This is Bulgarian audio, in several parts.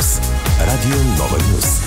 Нюс. Радио Нова Нюс.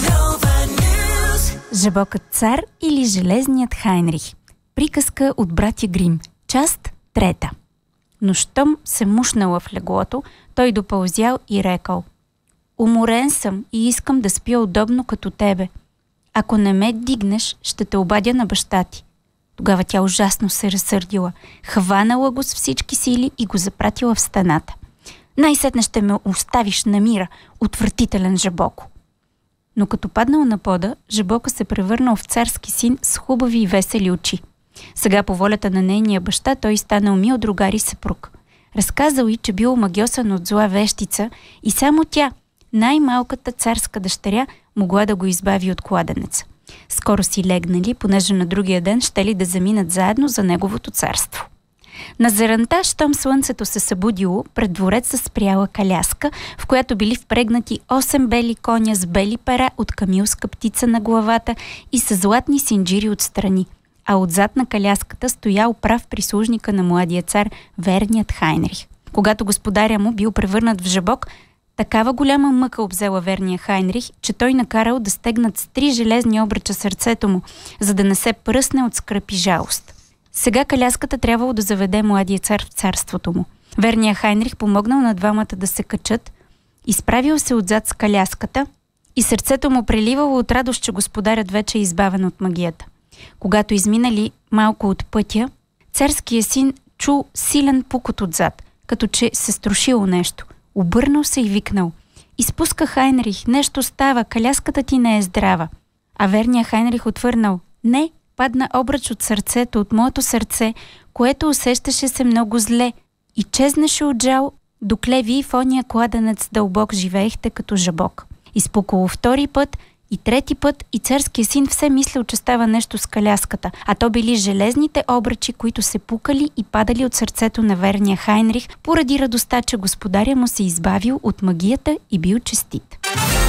Жабокът цар или железният Хайнрих. Приказка от братя Грим. Част 3. Но щом се мушнала в леглото, той допълзял и рекал: „Уморен съм и искам да спя удобно като тебе. Ако не ме дигнеш, ще те обадя на баща ти.“ Тогава тя ужасно се разсърдила, хванала го с всички сили и го запратила в станата. „Най-сетне ще ме оставиш на мира, отвратителен Жабоко!“ Но като паднал на пода, Жабока се превърнал в царски син с хубави и весели очи. Сега по волята на нейния баща той станал мил другар и съпруг. Разказал й, че бил омагьосан от зла вещица и само тя, най-малката царска дъщеря, могла да го избави от кладенеца. Скоро си легнали, понеже на другия ден щели да заминат заедно за неговото царство. На заранта, щом слънцето се събудило, пред двореца спряла каляска, в която били впрегнати 8 бели коня с бели пера от камилска птица на главата и с златни синджири отстрани, а отзад на каляската стоял прав прислужника на младия цар, верният Хайнрих. Когато господаря му бил превърнат в жабок, такава голяма мъка обзела верния Хайнрих, че той накарал да стегнат с 3 железни обръча сърцето му, за да не се пръсне от скръп и жалост. Сега каляската трябвало да заведе младия цар в царството му. Верният Хайнрих помогнал на двамата да се качат, изправил се отзад с каляската и сърцето му преливало от радост, че господарят вече е избавен от магията. Когато изминали малко от пътя, царският син чул силен пукот отзад, като че се струшило нещо. Обърнал се и викнал: „Изпуска, Хайнрих, нещо става, каляската ти не е здрава.“ А верният Хайнрих отвърнал: „Не, падна обръч от сърцето, от моето сърце, което усещаше се много зле и чезнеше от жал, докле вие в ония кладенец дълбок живеехте като жабок.“ Изпукало втори път и трети път и царският син все мислил, че става нещо с каляската, а то били железните обръчи, които се пукали и падали от сърцето на верния Хайнрих, поради радостта, че господаря му се избавил от магията и бил честит.